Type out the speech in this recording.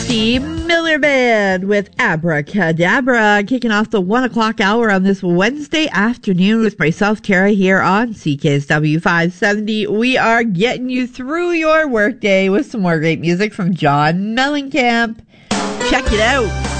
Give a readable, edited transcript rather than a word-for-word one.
Steve Miller Band with Abracadabra, kicking off the 1 o'clock hour on this Wednesday afternoon with myself, Tara, here on CKSW 570. We are getting you through your workday with some more great music from John Mellencamp. Check it out.